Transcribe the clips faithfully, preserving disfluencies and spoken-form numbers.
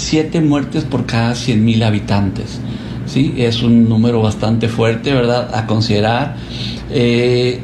siete muertes por cada cien mil habitantes. Sí, es un número bastante fuerte, ¿verdad?, a considerar. Eh,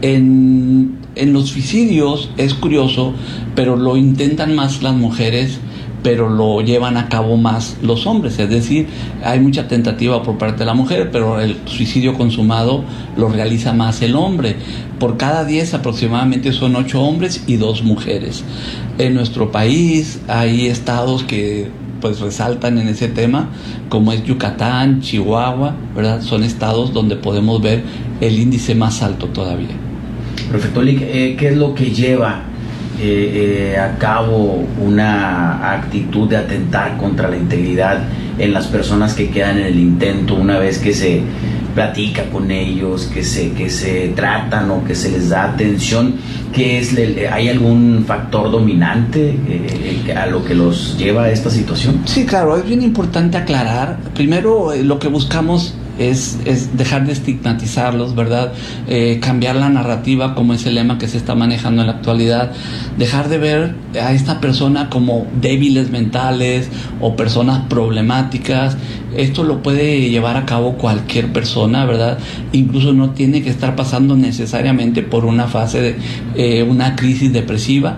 en, en los suicidios es curioso, pero lo intentan más las mujeres, pero lo llevan a cabo más los hombres. Es decir, hay mucha tentativa por parte de la mujer, pero el suicidio consumado lo realiza más el hombre. Por cada diez aproximadamente son ocho hombres y dos mujeres. En nuestro país hay estados que pues resaltan en ese tema, como es Yucatán, Chihuahua, ¿verdad? Son estados donde podemos ver el índice más alto todavía. Perfecto, Lic, eh, ¿qué es lo que lleva eh, eh, a cabo una actitud de atentar contra la integridad en las personas que quedan en el intento una vez que se platica con ellos, que se, que se tratan o que se les da atención? ¿Qué es, ¿hay algún factor dominante eh, a lo que los lleva a esta situación? Sí, claro, es bien importante aclarar. Primero, eh, lo que buscamos es, es dejar de estigmatizarlos, ¿verdad? Eh, cambiar la narrativa, como es el lema que se está manejando en la actualidad. Dejar de ver a esta persona como débiles mentales o personas problemáticas. Esto lo puede llevar a cabo cualquier persona, ¿verdad? Incluso no tiene que estar pasando necesariamente por una fase de eh, una crisis depresiva.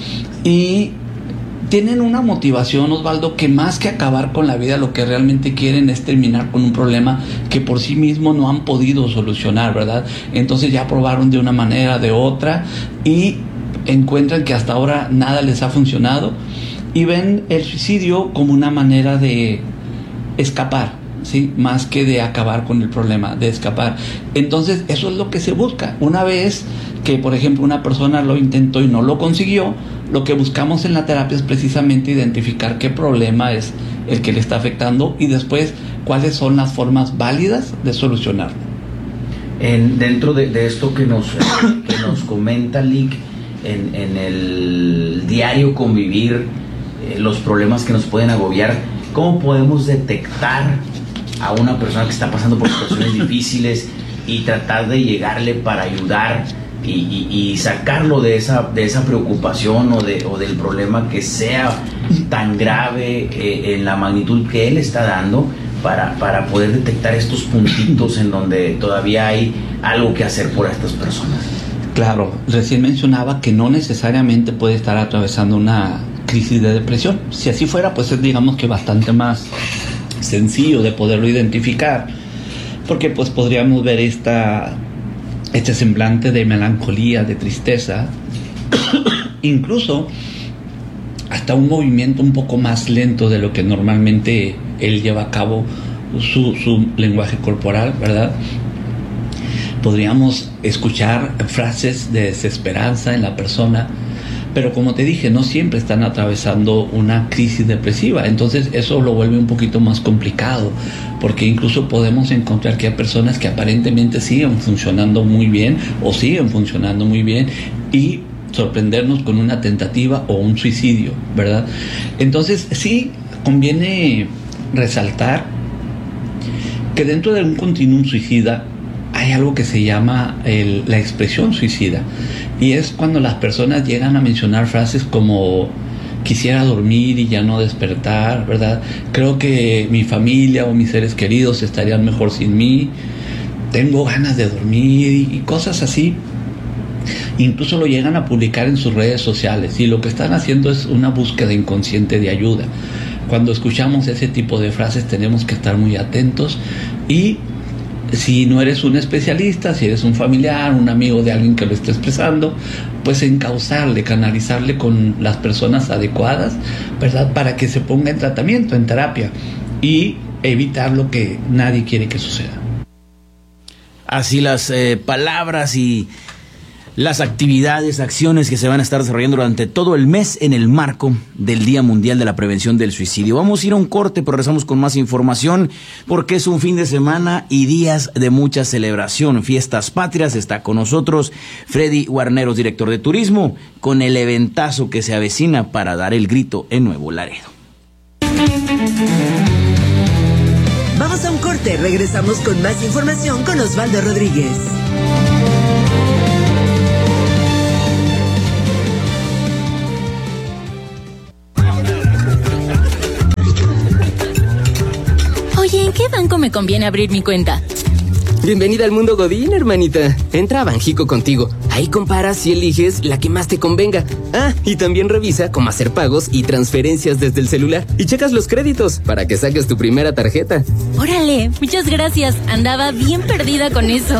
Y tienen una motivación, Osvaldo, que más que acabar con la vida, lo que realmente quieren es terminar con un problema que por sí mismo no han podido solucionar, ¿verdad? Entonces ya probaron de una manera, de otra, y encuentran que hasta ahora nada les ha funcionado, y ven el suicidio como una manera de escapar, ¿sí? Más que de acabar con el problema, de escapar. Entonces eso es lo que se busca. Una vez que, por ejemplo, una persona lo intentó y no lo consiguió, lo que buscamos en la terapia es precisamente identificar qué problema es el que le está afectando y después cuáles son las formas válidas de solucionarlo. En, dentro de, de esto que nos, que nos comenta Lic, en, en el diario convivir, eh, los problemas que nos pueden agobiar, ¿cómo podemos detectar a una persona que está pasando por situaciones difíciles y tratar de llegarle para ayudar y, y, y sacarlo de esa, de esa preocupación o, de, o del problema que sea tan grave eh, en la magnitud que él está dando, para, para poder detectar estos puntitos en donde todavía hay algo que hacer por estas personas? Claro, recién mencionaba que no necesariamente puede estar atravesando una crisis de depresión. Si así fuera, pues es, digamos, que bastante más sencillo de poderlo identificar, porque pues podríamos ver esta este semblante de melancolía, de tristeza, incluso hasta un movimiento un poco más lento de lo que normalmente él lleva a cabo, su, su lenguaje corporal, ¿verdad? Podríamos escuchar frases de desesperanza en la persona, pero como te dije, no siempre están atravesando una crisis depresiva. Entonces eso lo vuelve un poquito más complicado, porque incluso podemos encontrar que hay personas que aparentemente siguen funcionando muy bien o siguen funcionando muy bien y sorprendernos con una tentativa o un suicidio, ¿verdad? Entonces sí conviene resaltar que dentro de un continuum suicida hay algo que se llama el, la expresión suicida, y es cuando las personas llegan a mencionar frases como quisiera dormir y ya no despertar, ¿verdad? Creo que mi familia o mis seres queridos estarían mejor sin mí, tengo ganas de dormir y, y cosas así. Incluso lo llegan a publicar en sus redes sociales, y lo que están haciendo es una búsqueda inconsciente de ayuda. Cuando escuchamos ese tipo de frases tenemos que estar muy atentos, y si no eres un especialista, si eres un familiar, un amigo de alguien que lo esté expresando, pues encauzarle, canalizarle con las personas adecuadas, ¿verdad? Para que se ponga en tratamiento, en terapia, y evitar lo que nadie quiere que suceda. Así las eh, palabras y las actividades, acciones que se van a estar desarrollando durante todo el mes en el marco del Día Mundial de la Prevención del Suicidio. Vamos a ir a un corte, pero regresamos con más información, porque es un fin de semana y días de mucha celebración, fiestas patrias. Está con nosotros Freddy Guarneros, director de turismo, con el eventazo que se avecina para dar el grito en Nuevo Laredo. Vamos a un corte, regresamos con más información con Osvaldo Rodríguez. qué banco me conviene abrir mi cuenta? Bienvenida al mundo Godín, hermanita. Entra a Banjico Contigo. Ahí comparas y eliges la que más te convenga. Ah, y también revisa cómo hacer pagos y transferencias desde el celular. Y checas los créditos para que saques tu primera tarjeta. Órale, muchas gracias. Andaba bien perdida con eso.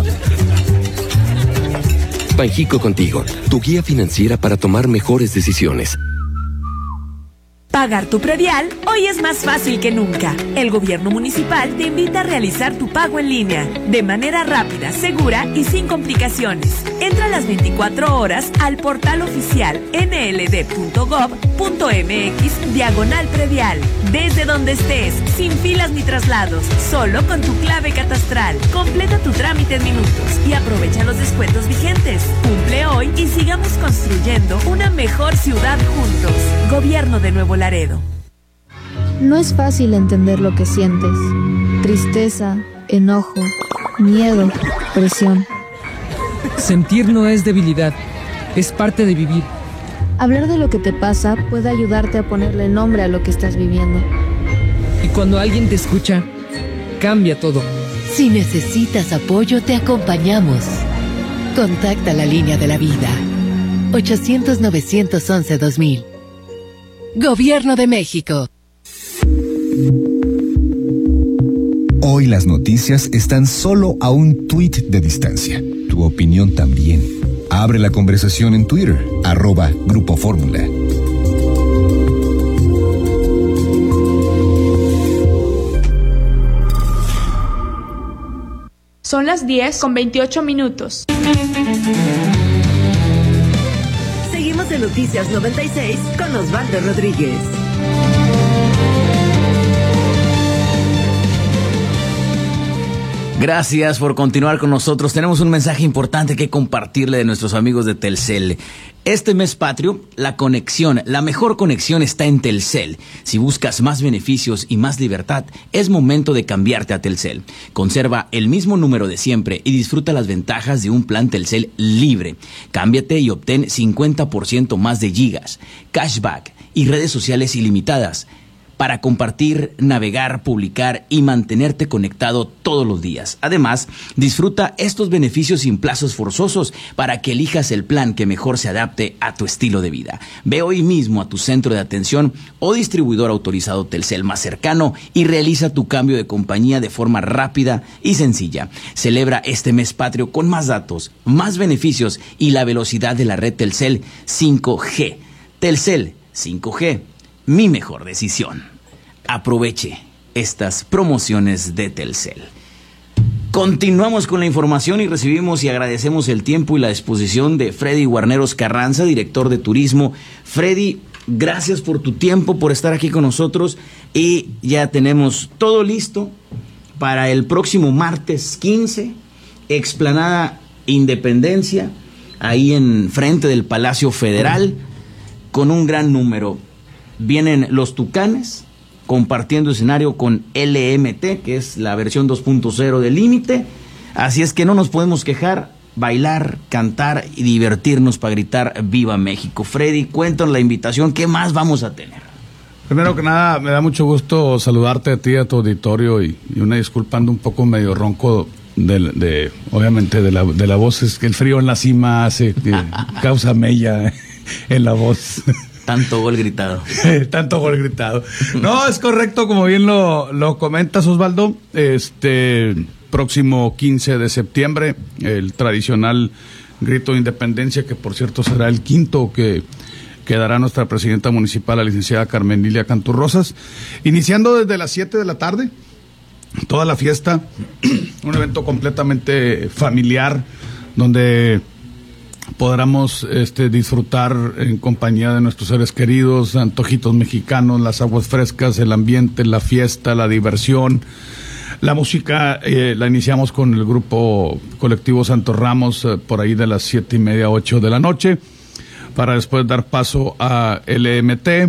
Banjico Contigo, tu guía financiera para tomar mejores decisiones. Pagar tu predial hoy es más fácil que nunca. El gobierno municipal te invita a realizar tu pago en línea, de manera rápida, segura y sin complicaciones. Entra a las veinticuatro horas al portal oficial ene ele de punto gob punto eme equis diagonal predial. Desde donde estés, sin filas ni traslados, solo con tu clave catastral. Completa tu trámite en minutos y aprovecha los descuentos vigentes. Cumple hoy y sigamos construyendo una mejor ciudad juntos. Gobierno de Nuevo Laredo. No es fácil entender lo que sientes. Tristeza, enojo, miedo, presión. Sentir no es debilidad, es parte de vivir. Hablar de lo que te pasa puede ayudarte a ponerle nombre a lo que estás viviendo. Y cuando alguien te escucha, cambia todo. Si necesitas apoyo, te acompañamos. Contacta la línea de la vida. ochocientos, novecientos once, dos mil. Gobierno de México. Hoy las noticias están solo a un tuit de distancia. Tu opinión también. Abre la conversación en Twitter, arroba Grupo Fórmula. Son las diez con veintiocho minutos. Seguimos en Noticias noventa y seis con Osvaldo Rodríguez. Gracias por continuar con nosotros. Tenemos un mensaje importante que compartirle de nuestros amigos de Telcel. Este mes patrio, la conexión, la mejor conexión está en Telcel. Si buscas más beneficios y más libertad, es momento de cambiarte a Telcel. Conserva el mismo número de siempre y disfruta las ventajas de un plan Telcel libre. Cámbiate y obtén cincuenta por ciento más de gigas, cashback y redes sociales ilimitadas para compartir, navegar, publicar y mantenerte conectado todos los días. Además, disfruta estos beneficios sin plazos forzosos para que elijas el plan que mejor se adapte a tu estilo de vida. Ve hoy mismo a tu centro de atención o distribuidor autorizado Telcel más cercano y realiza tu cambio de compañía de forma rápida y sencilla. Celebra este mes patrio con más datos, más beneficios y la velocidad de la red Telcel cinco G. Telcel cinco G. Mi mejor decisión. Aproveche estas promociones de Telcel. Continuamos con la información y recibimos y agradecemos el tiempo y la disposición de Freddy Guarneros Carranza, director de turismo. Freddy, gracias por tu tiempo, por estar aquí con nosotros y ya tenemos todo listo para el próximo martes quince, Explanada Independencia, ahí en frente del Palacio Federal, con un gran número. Vienen los Tucanes compartiendo escenario con L M T, que es la versión dos punto cero del Límite. Así es que no nos podemos quejar, bailar, cantar y divertirnos para gritar ¡Viva México! Freddy, cuéntanos la invitación, ¿qué más vamos a tener? Primero que nada, me da mucho gusto saludarte a ti, a tu auditorio, y, y una disculpa, ando un poco medio ronco de, de obviamente de la, de la voz. Es que el frío en la cima hace que causa mella en la voz. Tanto gol gritado. Tanto gol gritado. No, es correcto, como bien lo, lo comentas, Osvaldo. Este próximo quince de septiembre, el tradicional grito de independencia, que por cierto será el quinto que, que dará nuestra presidenta municipal, la licenciada Carmen Lilia Canturrosas. Iniciando desde las siete de la tarde, toda la fiesta, un evento completamente familiar, donde podamos este, disfrutar en compañía de nuestros seres queridos, antojitos mexicanos, las aguas frescas, el ambiente, la fiesta, la diversión. La música eh, la iniciamos con el grupo colectivo Santos Ramos eh, por ahí de las siete y media, ocho de la noche, para después dar paso a L M T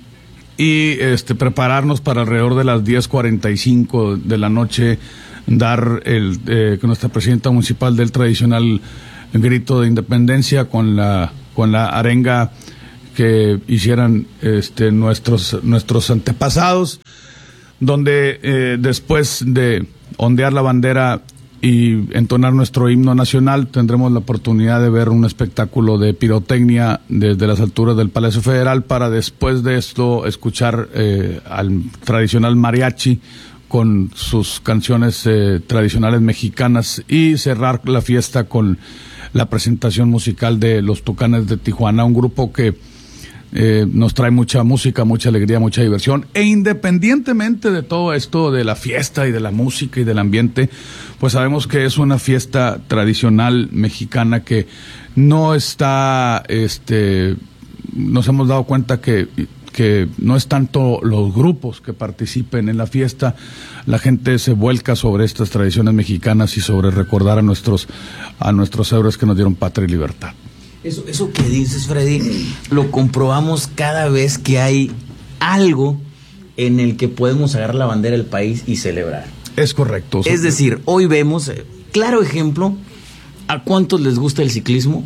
y este, prepararnos para alrededor de las diez cuarenta y cinco de la noche, dar el eh, con nuestra presidenta municipal del tradicional grito de independencia con la con la arenga que hicieran este nuestros nuestros antepasados, donde eh, después de ondear la bandera y entonar nuestro himno nacional, tendremos la oportunidad de ver un espectáculo de pirotecnia desde las alturas del Palacio Federal, para después de esto escuchar eh, al tradicional mariachi con sus canciones eh, tradicionales mexicanas, y cerrar la fiesta con la presentación musical de los Tucanes de Tijuana, un grupo que Eh, nos trae mucha música, mucha alegría, mucha diversión, e independientemente de todo esto, de la fiesta y de la música y del ambiente, pues sabemos que es una fiesta tradicional mexicana que no está, este, nos hemos dado cuenta que, que no es tanto los grupos que participen en la fiesta, la gente se vuelca sobre estas tradiciones mexicanas y sobre recordar a nuestros, a nuestros héroes que nos dieron patria y libertad. Eso, eso que dices, Freddy, lo comprobamos cada vez que hay algo en el que podemos agarrar la bandera del país y celebrar. Es correcto. Es decir, hoy vemos, claro ejemplo, ¿a cuántos les gusta el ciclismo?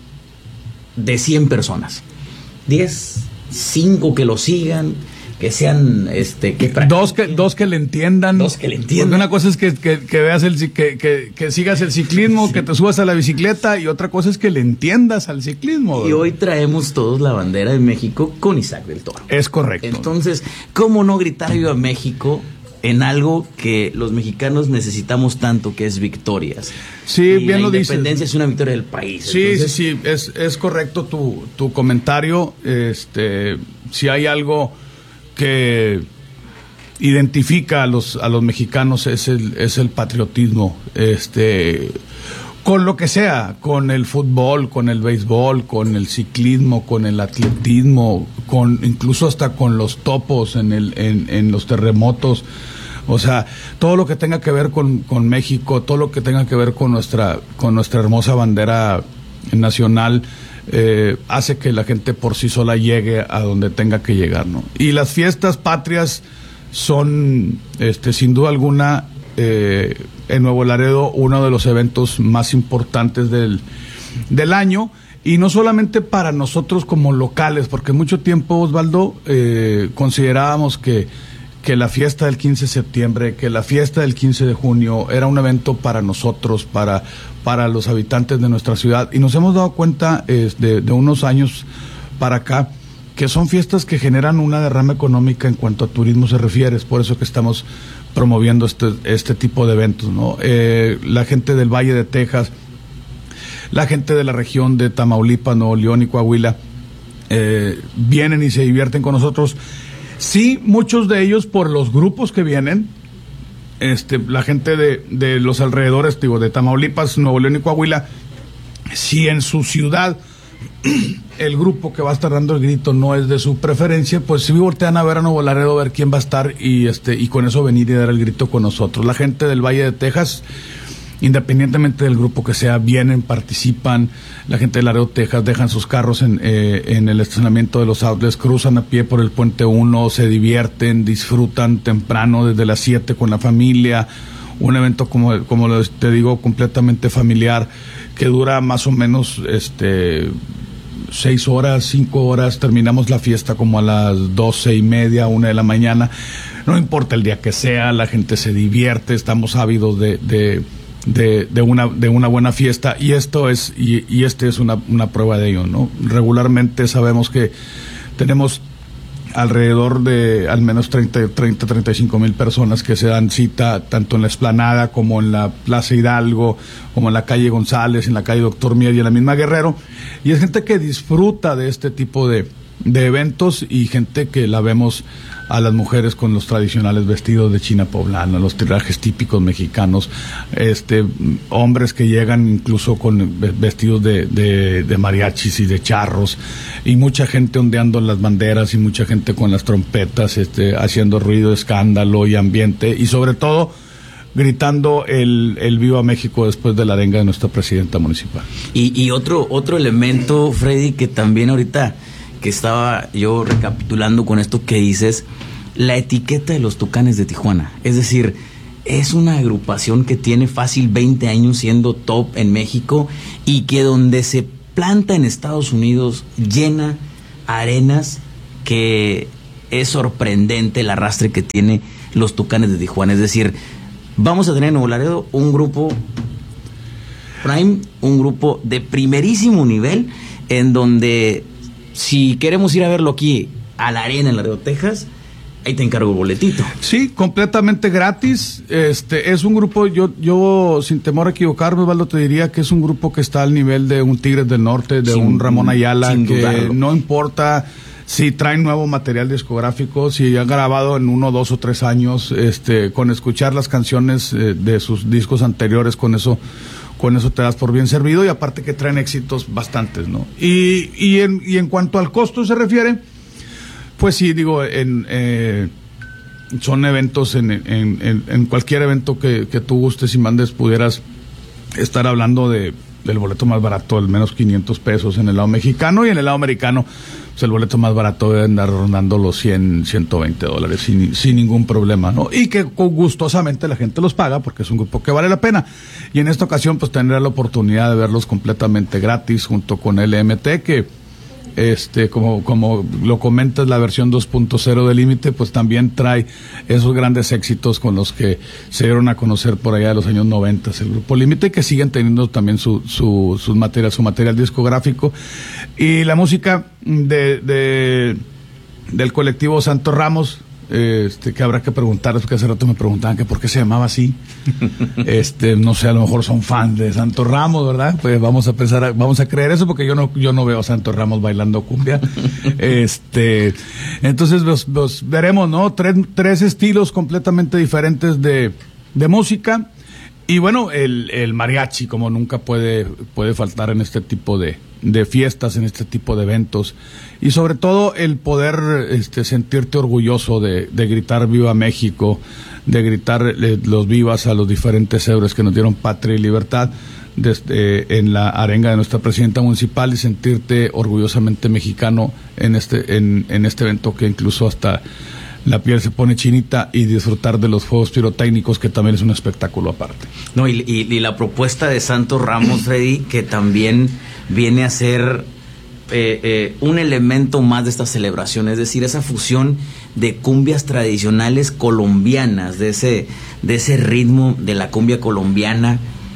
De cien personas. diez, cinco que lo sigan, que sean, este, que dos que dos que le entiendan, dos que le entiendan. Porque una cosa es que, que, que veas el que, que, que sigas el ciclismo, sí, que te subas a la bicicleta, y otra cosa es que le entiendas al ciclismo. Y ¿verdad? Hoy traemos todos la bandera de México con Isaac del Toro. Es correcto. Entonces, ¿cómo no gritar viva México en algo que los mexicanos necesitamos tanto, que es victorias? Sí, y bien la lo dices. La independencia es una victoria del país. Sí, entonces... sí, sí, es, es correcto tu, tu comentario. Este, si hay algo que identifica a los a los mexicanos es el es el patriotismo, este, con lo que sea, con el fútbol, con el béisbol, con el ciclismo, con el atletismo, con incluso hasta con los topos en el en, en los terremotos. O sea, todo lo que tenga que ver con, con México, todo lo que tenga que ver con nuestra con nuestra hermosa bandera nacional, eh, hace que la gente por sí sola llegue a donde tenga que llegar, ¿no? Y las fiestas patrias son, este, sin duda alguna, eh, en Nuevo Laredo, uno de los eventos más importantes del, del año, y no solamente para nosotros como locales, porque mucho tiempo, Osvaldo, eh, considerábamos que que la fiesta del quince de septiembre, que la fiesta del quince de junio era un evento para nosotros, para, para los habitantes de nuestra ciudad, y nos hemos dado cuenta eh, de, de unos años para acá que son fiestas que generan una derrama económica en cuanto a turismo se refiere. Es por eso que estamos promoviendo este, este tipo de eventos, ¿no? Eh, la gente del Valle de Texas, la gente de la región de Tamaulipas, Nuevo León y Coahuila, eh, vienen y se divierten con nosotros. Sí, muchos de ellos por los grupos que vienen, este, la gente de, de los alrededores, digo, de Tamaulipas, Nuevo León y Coahuila, si en su ciudad el grupo que va a estar dando el grito no es de su preferencia, pues si voltean a ver a Nuevo Laredo, a ver quién va a estar, y este y con eso venir y dar el grito con nosotros. La gente del Valle de Texas, independientemente del grupo que sea, vienen, participan. La gente de Laredo, Texas, dejan sus carros en, eh, en el estacionamiento de los outlets, cruzan a pie por el Puente uno, se divierten, disfrutan temprano desde las siete con la familia. Un evento, como, como te digo, completamente familiar, que dura más o menos este seis horas, cinco horas. Terminamos la fiesta como a las doce y media, una de la mañana. No importa el día que sea, la gente se divierte, estamos ávidos de... de De, de una de una buena fiesta, y esto es y, y este es una, una prueba de ello, ¿no? Regularmente sabemos que tenemos alrededor de al menos treinta, treinta y cinco mil personas que se dan cita tanto en la Explanada como en la Plaza Hidalgo, como en la calle González, en la calle Doctor Mier y en la misma Guerrero, y es gente que disfruta de este tipo de, de eventos, y gente que la vemos a las mujeres con los tradicionales vestidos de china poblana, los trajes típicos mexicanos, este hombres que llegan incluso con vestidos de, de, de mariachis y de charros, y mucha gente ondeando las banderas, y mucha gente con las trompetas, este, haciendo ruido, escándalo y ambiente, y sobre todo gritando el, el Viva México después de la arenga de nuestra presidenta municipal. Y, y otro, otro elemento, Freddy, que también ahorita que estaba yo recapitulando con esto que dices, la etiqueta de los Tucanes de Tijuana. Es decir, es una agrupación que tiene fácil veinte años siendo top en México, y que donde se planta en Estados Unidos llena arenas, que es sorprendente el arrastre que tiene los Tucanes de Tijuana. Es decir, vamos a tener en Nuevo Laredo un grupo Prime, un grupo de primerísimo nivel, en donde si queremos ir a verlo aquí a la arena en Laredo, Texas, ahí te encargo el boletito. Sí, completamente gratis. Este es un grupo, yo yo sin temor a equivocarme, Osvaldo, te diría que es un grupo que está al nivel de un Tigres del Norte, de sin, un Ramón Ayala, que dudarlo. No importa si traen nuevo material discográfico, si han grabado en uno, dos o tres años, este, con escuchar las canciones eh, de sus discos anteriores, con eso con eso te das por bien servido, y aparte que traen éxitos bastantes, ¿no? Y, y, en, y en cuanto al costo se refiere, pues sí, digo, en, eh, son eventos, en, en, en, en cualquier evento que, que tú gustes y mandes, pudieras estar hablando de del boleto más barato, al menos quinientos pesos en el lado mexicano, y en el lado americano, pues el boleto más barato debe andar rondando los cien, ciento veinte dólares sin, sin ningún problema, ¿no? Y que gustosamente la gente los paga porque es un grupo que vale la pena. Y en esta ocasión, pues tendré la oportunidad de verlos completamente gratis junto con L M T, que este como como lo comentas, la versión dos punto cero de Límite, pues también trae esos grandes éxitos con los que se dieron a conocer por allá de los años noventa el grupo Límite, que siguen teniendo también su su sus material, su material discográfico. Y la música de, de del colectivo Santos Ramos, este que habrá que preguntarles, porque hace rato me preguntaban que por qué se llamaba así. Este, no sé, a lo mejor son fans de Santos Ramos, ¿verdad? Pues vamos a pensar, vamos a creer eso, porque yo no yo no veo a Santos Ramos bailando cumbia. Este, entonces los, los veremos, ¿no? Tres, tres estilos completamente diferentes de, de música. Y bueno, el, el mariachi, como nunca puede, puede faltar en este tipo de, de fiestas, en este tipo de eventos. Y sobre todo el poder este, sentirte orgulloso de, de gritar Viva México, de gritar eh, los vivas a los diferentes héroes que nos dieron patria y libertad desde, en la arenga de nuestra presidenta municipal, y sentirte orgullosamente mexicano en este, en, en este evento, que incluso hasta la piel se pone chinita, y disfrutar de los fuegos pirotécnicos, que también es un espectáculo aparte. No, y, y, y la propuesta de Santos Ramos, Freddy, que también viene a ser eh, eh, un elemento más de esta celebración, es decir, esa fusión de cumbias tradicionales colombianas, de ese, de ese ritmo de la cumbia colombiana,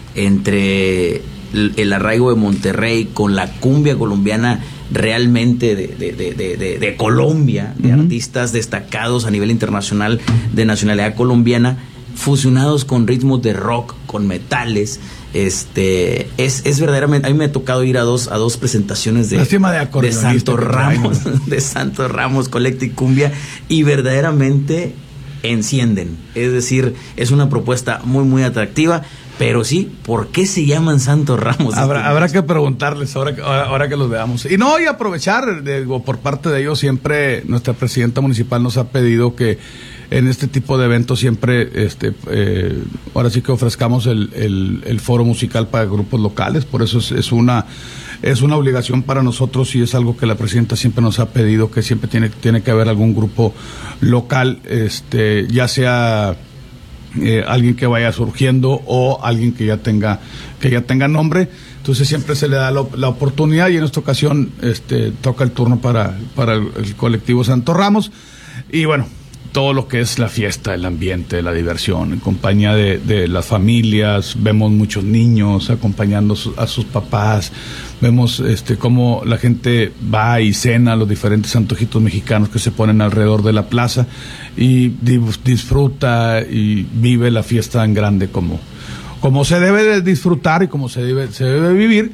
entre el, el arraigo de Monterrey con la cumbia colombiana realmente de, de, de, de, de, de Colombia, de uh-huh. artistas destacados a nivel internacional de nacionalidad colombiana, fusionados con ritmos de rock, con metales. Este es, es verdaderamente, a mí me ha tocado ir a dos a dos presentaciones de, de, de Santos Ramos, de Santos Ramos Collective Cumbia, y verdaderamente encienden. Es decir, es una propuesta muy muy atractiva. Pero sí, ¿por qué se llaman Santos Ramos? Habrá, habrá que preguntarles ahora, ahora, ahora que los veamos. Y no, y aprovechar, digo, por parte de ellos, siempre nuestra presidenta municipal nos ha pedido que en este tipo de eventos siempre, este, eh, ahora sí que ofrezcamos el, el, el foro musical para grupos locales. Por eso es, es una es una obligación para nosotros, y es algo que la presidenta siempre nos ha pedido, que siempre tiene, tiene que haber algún grupo local, este, ya sea Eh, alguien que vaya surgiendo o alguien que ya tenga que ya tenga nombre. Entonces siempre se le da lo, la oportunidad, y en esta ocasión este toca el turno para para el, el colectivo Santos Ramos. Y bueno, todo lo que es la fiesta, el ambiente, la diversión, en compañía de, de las familias. Vemos muchos niños acompañando a, su, a sus papás. Vemos este cómo la gente va y cena los diferentes antojitos mexicanos que se ponen alrededor de la plaza, y disfruta y vive la fiesta en grande como, como se debe de disfrutar y como se debe, se debe vivir.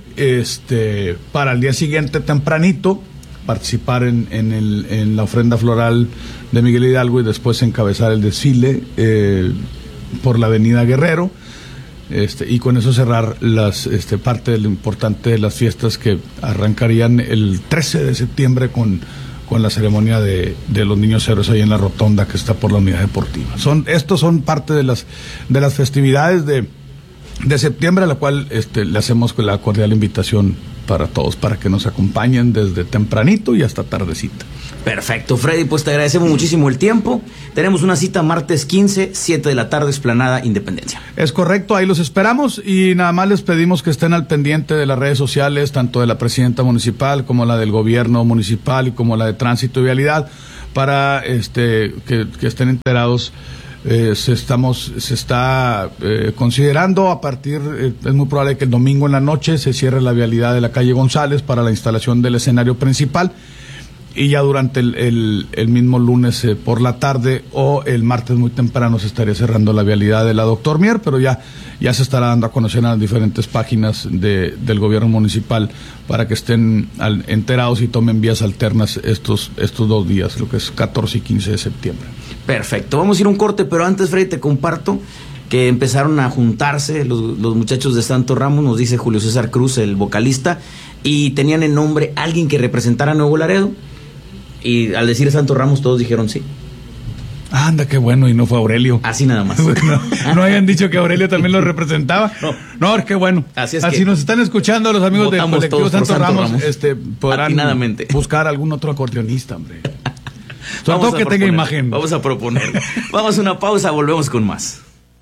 Este, para el día siguiente tempranito participar en, en, el, en la ofrenda floral de Miguel Hidalgo, y después encabezar el desfile eh, por la avenida Guerrero. Este, y con eso cerrar las este, parte de lo importante de las fiestas, que arrancarían el trece de septiembre con, con la ceremonia de, de los niños héroes ahí en la rotonda que está por la unidad deportiva. Son, estos son parte de las, de las festividades de, de septiembre, a la cual este, le hacemos la cordial invitación para todos, para que nos acompañen desde tempranito y hasta tardecita. Perfecto, Freddy, pues te agradecemos muchísimo el tiempo. Tenemos una cita martes quince, siete de la tarde, Explanada Independencia. Es correcto, ahí los esperamos, y nada más les pedimos que estén al pendiente de las redes sociales, tanto de la presidenta municipal como la del gobierno municipal y como la de Tránsito y Vialidad, para este que, que estén enterados. Eh, se estamos se está eh, considerando a partir eh, es muy probable que el domingo en la noche se cierre la vialidad de la calle González para la instalación del escenario principal, y ya durante el, el, el mismo lunes eh, por la tarde o el martes muy temprano se estaría cerrando la vialidad de la Doctor Mier, pero ya ya se estará dando a conocer en las diferentes páginas de, del gobierno municipal para que estén al, enterados y tomen vías alternas estos estos dos días, lo que es catorce y quince de septiembre. Perfecto, vamos a ir a un corte, pero antes, Freddy, te comparto que empezaron a juntarse los, los muchachos de Santo Ramos, nos dice Julio César Cruz, el vocalista, y tenían en nombre alguien que representara a Nuevo Laredo, y al decir Santo Ramos todos dijeron sí. Anda, qué bueno, y no fue Aurelio. Así nada más. no, no hayan dicho que Aurelio también lo representaba. No, no, qué bueno. Así es. Así que nos están escuchando los amigos del colectivo Santo, Santo Ramos, Ramos, este podrán buscar algún otro acordeonista, hombre. Sobre todo que tenga imagen. Vamos a proponer. Vamos a una pausa, volvemos con más.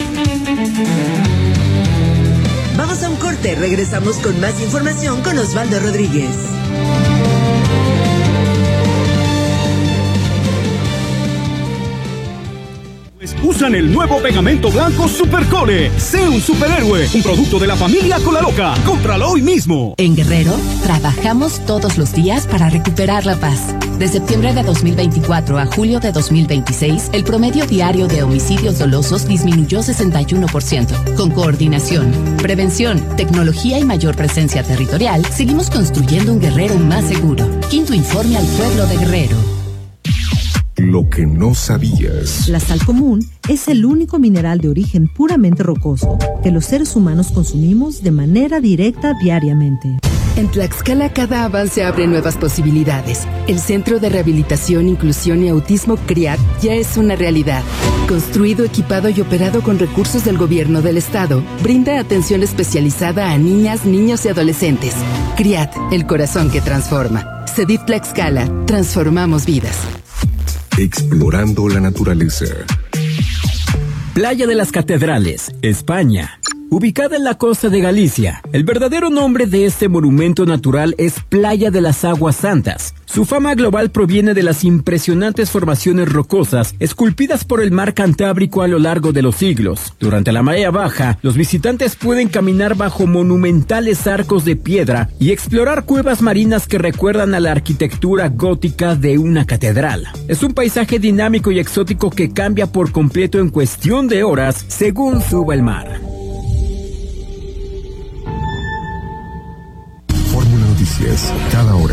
Vamos a un corte, regresamos con más información con Osvaldo Rodríguez. Usan el nuevo pegamento blanco Supercole. Sé un superhéroe, un producto de la familia Colaloca. Cómpralo hoy mismo. En Guerrero, trabajamos todos los días para recuperar la paz. De septiembre de dos mil veinticuatro a julio de dos mil veintiséis, el promedio diario de homicidios dolosos disminuyó sesenta y uno por ciento. Con coordinación, prevención, tecnología y mayor presencia territorial, seguimos construyendo un Guerrero más seguro. Quinto informe al pueblo de Guerrero. Lo que no sabías. La sal común es el único mineral de origen puramente rocoso que los seres humanos consumimos de manera directa diariamente. En Tlaxcala cada avance abre nuevas posibilidades. El Centro de Rehabilitación, Inclusión y Autismo CRIAT ya es una realidad. Construido, equipado y operado con recursos del gobierno del estado, brinda atención especializada a niñas, niños y adolescentes. CRIAT, el corazón que transforma. CEDIF Tlaxcala, transformamos vidas. Explorando la naturaleza. Playa de las Catedrales, España. Ubicada en la costa de Galicia, el verdadero nombre de este monumento natural es Playa de las Aguas Santas. Su fama global proviene de las impresionantes formaciones rocosas esculpidas por el mar Cantábrico a lo largo de los siglos. Durante la marea baja, los visitantes pueden caminar bajo monumentales arcos de piedra y explorar cuevas marinas que recuerdan a la arquitectura gótica de una catedral. Es un paisaje dinámico y exótico que cambia por completo en cuestión de horas según suba el mar. Noticias cada hora.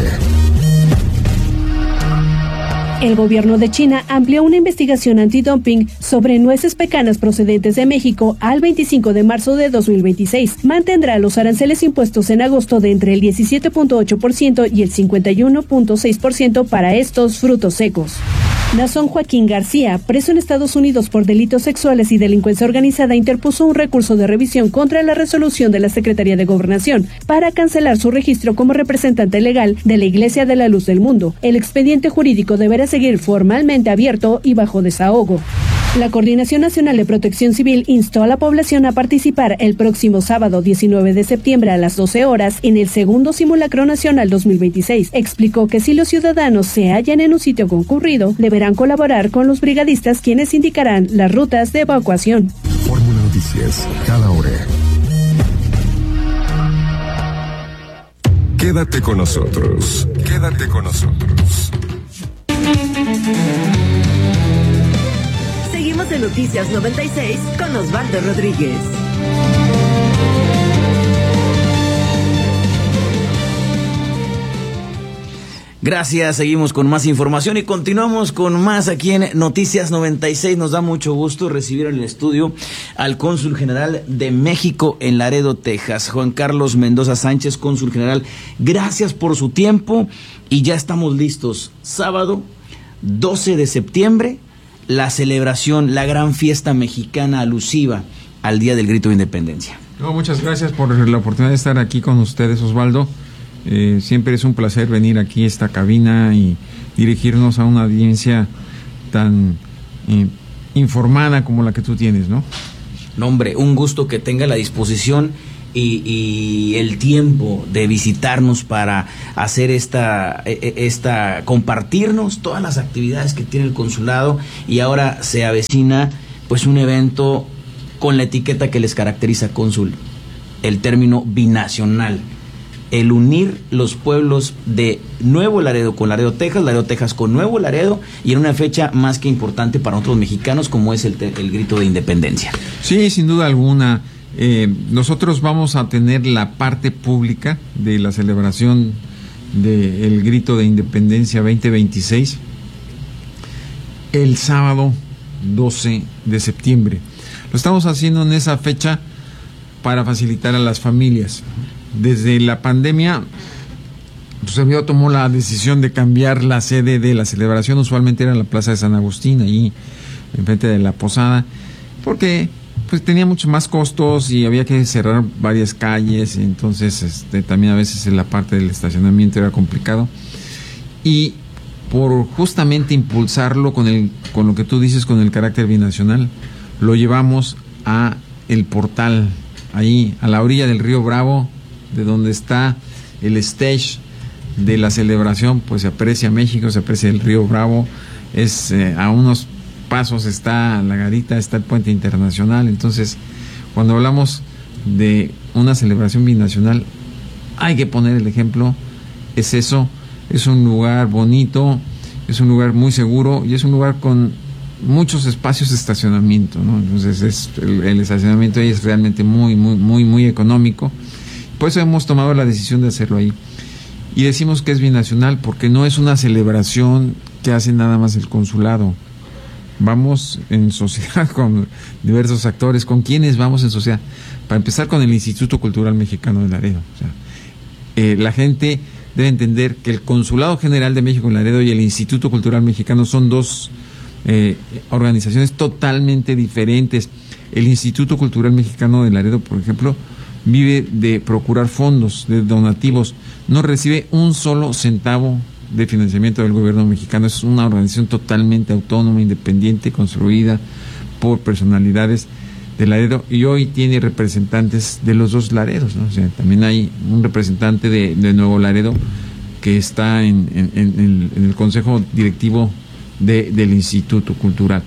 El gobierno de China amplió una investigación antidumping sobre nueces pecanas procedentes de México al veinticinco de marzo de dos mil veintiséis. Mantendrá los aranceles impuestos en agosto de entre el diecisiete punto ocho por ciento y el cincuenta y uno punto seis por ciento para estos frutos secos. Nazón Joaquín García, preso en Estados Unidos por delitos sexuales y delincuencia organizada, interpuso un recurso de revisión contra la resolución de la Secretaría de Gobernación para cancelar su registro como representante legal de la Iglesia de la Luz del Mundo. El expediente jurídico deberá seguir formalmente abierto y bajo desahogo. La Coordinación Nacional de Protección Civil instó a la población a participar el próximo sábado diecinueve de septiembre a las doce horas en el segundo Simulacro Nacional dos mil veintiséis. Explicó que si los ciudadanos se hallan en un sitio concurrido, deberán colaborar con los brigadistas, quienes indicarán las rutas de evacuación. Fórmula Noticias, cada hora. Quédate con nosotros. Quédate con nosotros. Seguimos en Noticias noventa y seis con Osvaldo Rodríguez. Gracias, seguimos con más información y continuamos con más aquí en Noticias noventa y seis. Nos da mucho gusto recibir en el estudio al cónsul general de México en Laredo, Texas, Juan Carlos Mendoza Sánchez, cónsul general. Gracias por su tiempo y ya estamos listos. Sábado doce de septiembre, la celebración, la gran fiesta mexicana alusiva al Día del Grito de Independencia. No, muchas gracias por la oportunidad de estar aquí con ustedes, Osvaldo. Eh, siempre es un placer venir aquí a esta cabina y dirigirnos a una audiencia tan eh, informada como la que tú tienes, ¿no? No, hombre, un gusto que tenga la disposición y, y el tiempo de visitarnos para hacer esta, esta, compartirnos todas las actividades que tiene el consulado, y ahora se avecina pues un evento con la etiqueta que les caracteriza, cónsul, el término binacional, el unir los pueblos de Nuevo Laredo con Laredo, Texas, Laredo, Texas con Nuevo Laredo, y en una fecha más que importante para nosotros mexicanos como es el, el grito de independencia. Sí, sin duda alguna. Eh, nosotros vamos a tener la parte pública de la celebración del grito de independencia veinte veintiséis el sábado doce de septiembre. Lo estamos haciendo en esa fecha para facilitar a las familias. Desde la pandemia, tu servidor tomó la decisión de cambiar la sede de la celebración. Usualmente era en la Plaza de San Agustín, ahí enfrente de la posada, porque pues tenía mucho más costos y había que cerrar varias calles, y entonces este, también a veces en la parte del estacionamiento era complicado. Y por justamente impulsarlo con el con lo que tú dices, con el carácter binacional, lo llevamos a el portal, ahí a la orilla del río Bravo, de donde está el stage de la celebración. Pues se aprecia México, se aprecia el río Bravo, es eh, a unos pasos está la garita, está el puente internacional. Entonces, cuando hablamos de una celebración binacional, hay que poner el ejemplo. Es eso, es un lugar bonito, es un lugar muy seguro y es un lugar con muchos espacios de estacionamiento, ¿no? Entonces es, el, el estacionamiento ahí es realmente muy, muy, muy, muy económico. Por eso hemos tomado la decisión de hacerlo ahí. Y decimos que es binacional porque no es una celebración que hace nada más el consulado. Vamos en sociedad con diversos actores. ¿Con quiénes vamos en sociedad? Para empezar, con el Instituto Cultural Mexicano de Laredo. O sea, eh, la gente debe entender que el Consulado General de México en Laredo y el Instituto Cultural Mexicano son dos eh, organizaciones totalmente diferentes. El Instituto Cultural Mexicano de Laredo, por ejemplo, vive de procurar fondos, de donativos, no recibe un solo centavo de financiamiento del gobierno mexicano. Es una organización totalmente autónoma, independiente, construida por personalidades de Laredo, y hoy tiene representantes de los dos Laredos, ¿no? O sea, también hay un representante de, de Nuevo Laredo que está en, en, en, el, en el consejo directivo de, del Instituto Cultural.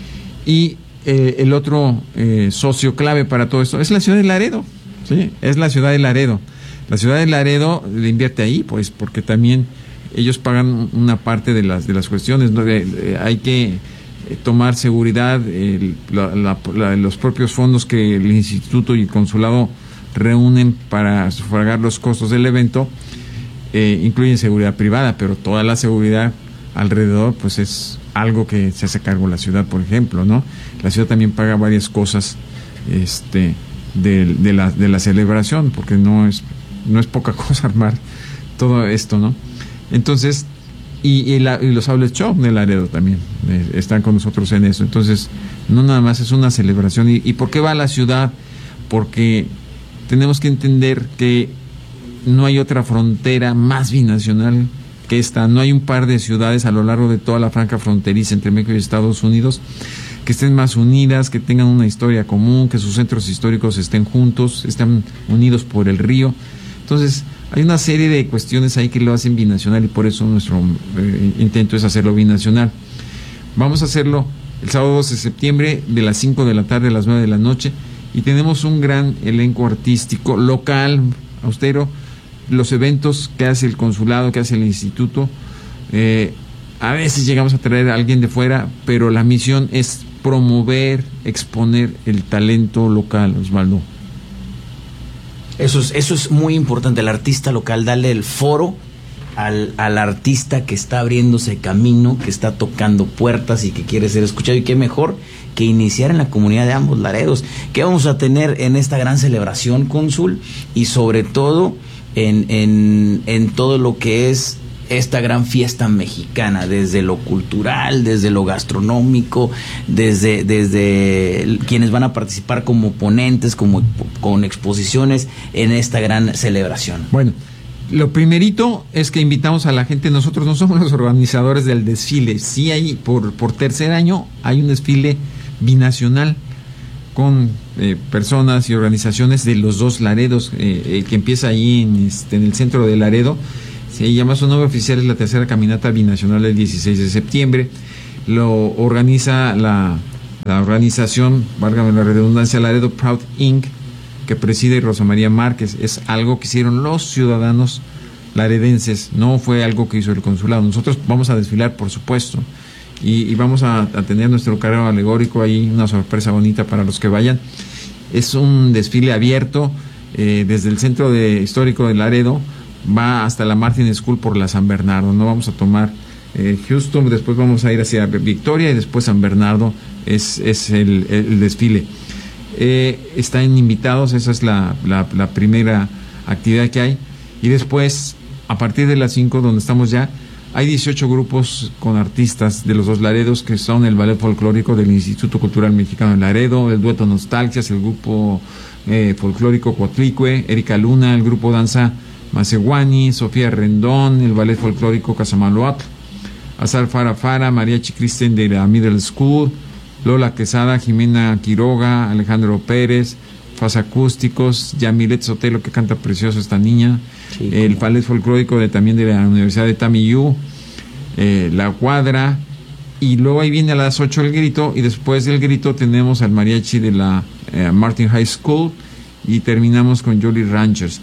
Y eh, el otro eh, socio clave para todo esto es la ciudad de Laredo. Sí, es la ciudad de Laredo. La ciudad de Laredo le invierte ahí, pues, porque también ellos pagan una parte de las de las cuestiones, ¿no? De, de, hay que tomar seguridad, el, la, la, la, los propios fondos que el instituto y el consulado reúnen para sufragar los costos del evento, eh, incluyen seguridad privada, pero toda la seguridad alrededor, pues, es algo que se hace cargo la ciudad, por ejemplo, ¿no? La ciudad también paga varias cosas, este De, de la de la celebración, porque no es no es poca cosa armar todo esto, ¿no? Entonces, y, y, la, y los Outlet Shop de Laredo también eh, están con nosotros en eso. Entonces, no nada más es una celebración. ¿Y, y por qué va a la ciudad? Porque tenemos que entender que no hay otra frontera más binacional que esta. No hay un par de ciudades a lo largo de toda la franja fronteriza entre México y Estados Unidos que estén más unidas, que tengan una historia común, que sus centros históricos estén juntos, estén unidos por el río. Entonces, hay una serie de cuestiones ahí que lo hacen binacional, y por eso nuestro eh, intento es hacerlo binacional. Vamos a hacerlo el sábado doce de septiembre de las cinco de la tarde a las nueve de la noche, y tenemos un gran elenco artístico local, austero. Los eventos que hace el consulado, que hace el instituto, eh, a veces llegamos a traer a alguien de fuera, pero la misión es promover, exponer el talento local, Osvaldo. Eso es, eso es muy importante, el artista local, darle el foro al, al artista que está abriéndose camino, que está tocando puertas y que quiere ser escuchado, y qué mejor que iniciar en la comunidad de ambos Laredos. ¿Qué vamos a tener en esta gran celebración, cónsul? Y sobre todo en, en, en todo lo que es esta gran fiesta mexicana, desde lo cultural, desde lo gastronómico, desde, desde quienes van a participar como ponentes, como con exposiciones en esta gran celebración. Bueno, lo primerito es que invitamos a la gente. Nosotros no somos los organizadores del desfile. Sí hay, por, por tercer año, hay un desfile binacional. con eh, personas y organizaciones de los dos Laredos, eh, eh, que empieza ahí en, este, en el centro de Laredo. Se llama, su nombre oficial es la tercera caminata binacional del dieciséis de septiembre. Lo organiza la, la organización, válgame la redundancia, Laredo Proud incorporated, que preside Rosa María Márquez. Es algo que hicieron los ciudadanos laredenses, no fue algo que hizo el consulado. Nosotros vamos a desfilar, por supuesto, y, y vamos a, a tener nuestro carro alegórico ahí, una sorpresa bonita para los que vayan. Es un desfile abierto eh, desde el centro de, histórico de Laredo, va hasta la Martin School por la San Bernardo. No vamos a tomar eh, Houston, después vamos a ir hacia Victoria y después San Bernardo es, es el, el desfile. Eh, están invitados, esa es la, la, la primera actividad que hay, y después a partir de las cinco, donde estamos ya, hay dieciocho grupos con artistas de los dos Laredos, que son el Ballet Folclórico del Instituto Cultural Mexicano de Laredo, el Dueto Nostalgias, el grupo eh, folclórico Coatlicue, Erika Luna, el grupo Danza Macehuani, Sofía Rendón, el Ballet Folclórico Casamaloatl, Azar Fara Fara, Mariachi Kristen de la Middle School, Lola Quesada, Jimena Quiroga, Alejandro Pérez, Faz Acústicos, Yamilet Sotelo, que canta precioso esta niña, sí, el Ballet Folclórico de, también de la Universidad de Tamiyú, eh, La Cuadra, y luego ahí viene a las ocho el grito, y después del grito tenemos al mariachi de la eh, Martin High School, y terminamos con Jolly Ranchers.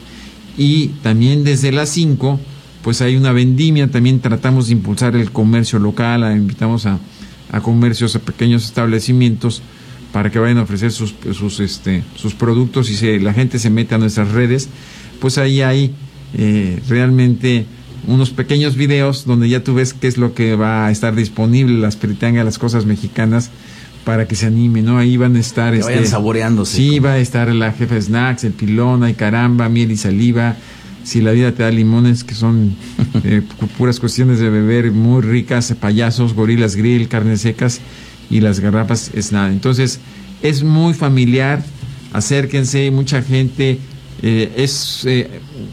Y también desde las cinco, pues hay una vendimia, también tratamos de impulsar el comercio local, a, invitamos a, a comercios, a pequeños establecimientos, para que vayan a ofrecer sus, sus, este, sus productos, y se, la gente se mete a nuestras redes, pues ahí hay eh, realmente unos pequeños videos donde ya tú ves qué es lo que va a estar disponible, las peritangas, las cosas mexicanas, para que se anime, ¿no? Ahí van a estar... Que este, vayan saboreándose. Sí, como... va a estar la Jefa Snacks, el Pilón, hay Caramba, Miel y Saliva, Si la Vida Te Da Limones, que son eh, puras cuestiones de beber muy ricas, Payasos, Gorilas Grill, Carnes Secas, y las garrafas es nada. Entonces es muy familiar, acérquense, mucha gente, eh, es eh,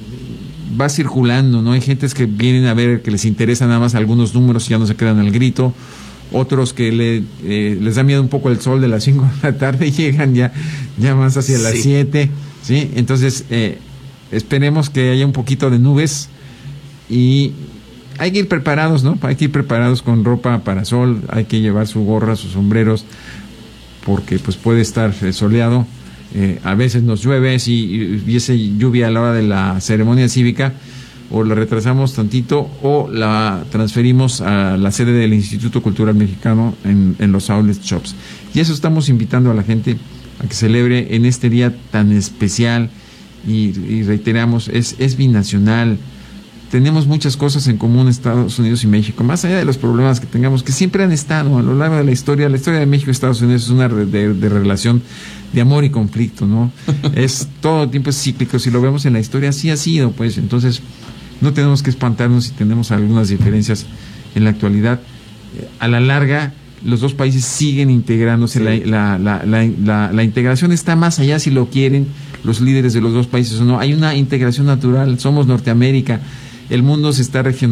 va circulando, ¿no? Hay gentes que vienen a ver, que les interesa nada más algunos números y ya no se quedan al grito, otros que le, eh, les da miedo un poco el sol de las cinco de la tarde y llegan ya, ya más hacia las siete, ¿sí? Entonces eh, esperemos que haya un poquito de nubes, y hay que ir preparados, ¿no? Hay que ir preparados con ropa para sol, hay que llevar su gorra, sus sombreros, porque pues puede estar soleado. Eh, a veces nos llueve, si hubiese lluvia a la hora de la ceremonia cívica, o la retrasamos tantito o la transferimos a la sede del Instituto Cultural Mexicano en, en los outlet shops. Y eso estamos invitando a la gente a que celebre en este día tan especial, y, y reiteramos, es, es binacional. Tenemos muchas cosas en común Estados Unidos y México, más allá de los problemas que tengamos, que siempre han estado a lo largo de la historia. La historia de México y Estados Unidos es una de, de, de relación de amor y conflicto, ¿no? Es todo el tiempo es cíclico, si lo vemos en la historia, así ha sido, pues. Entonces no tenemos que espantarnos si tenemos algunas diferencias en la actualidad. A la larga, los dos países siguen integrándose, sí. la, la, la, la, la, la integración está más allá, si lo quieren los líderes de los dos países o no. Hay una integración natural, somos Norteamérica, el mundo se está regionalizando.